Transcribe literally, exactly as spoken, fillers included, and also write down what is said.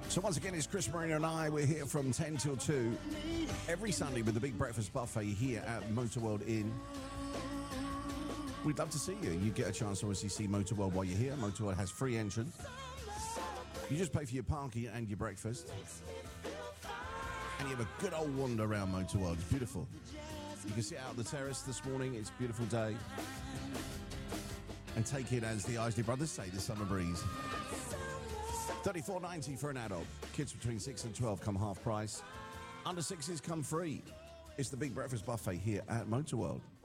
So once again, it's Chris Marino and I. We're here from ten till two every Sunday with the Big Breakfast Buffet here at Motorworld Inn. We'd love to see you. You get a chance to obviously see Motorworld while you're here. Motorworld has free entrance. You just pay for your parking and your breakfast. And you have a good old wander around Motorworld. It's beautiful. You can sit out on the terrace this morning. It's a beautiful day. And take it, as the Isley Brothers say, the summer breeze. thirty-four ninety for an adult. Kids between six and twelve come half price. Under sixes come free. It's the Big Breakfast Buffet here at Motorworld.